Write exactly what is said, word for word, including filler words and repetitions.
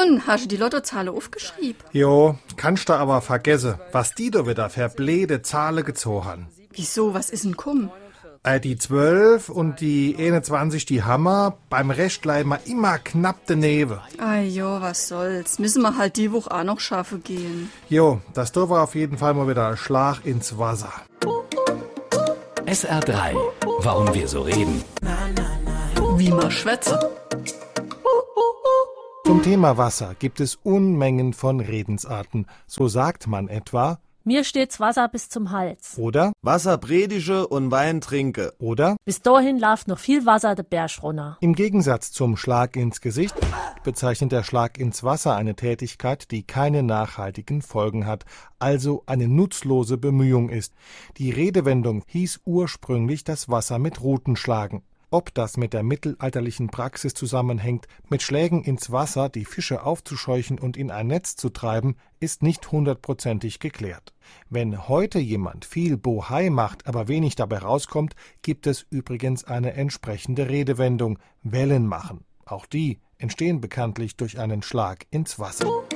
Und, hast du die Lottozahle aufgeschrieben? Jo, kannst du aber vergessen, was die da wieder für blöde Zahlen gezogen haben. Wieso, was ist denn komm? Äh, die zwölf und die einundzwanzig, die Hammer, beim Rest bleiben wir immer knapp daneben. Ah jo, was soll's. Müssen wir halt die Woche auch noch schaffen gehen. Jo, das da war auf jeden Fall mal wieder ein Schlag ins Wasser. S R drei. Warum wir so reden. Wie man schwätze. Zum Thema Wasser gibt es Unmengen von Redensarten. So sagt man etwa, mir steht's Wasser bis zum Hals. oder, Wasser predige und Wein trinke. oder, Bis dahin läuft noch viel Wasser den Berg runter. im Gegensatz zum Schlag ins Gesicht bezeichnet der Schlag ins Wasser eine Tätigkeit, die keine nachhaltigen Folgen hat, also eine nutzlose Bemühung ist. Die Redewendung hieß ursprünglich das Wasser mit Ruten schlagen. Ob das mit der mittelalterlichen Praxis zusammenhängt, mit Schlägen ins Wasser die Fische aufzuscheuchen und in ein Netz zu treiben, ist nicht hundertprozentig geklärt. Wenn heute jemand viel Bohai macht, aber wenig dabei rauskommt, gibt es übrigens eine entsprechende Redewendung, Wellen machen. Auch die entstehen bekanntlich durch einen Schlag ins Wasser.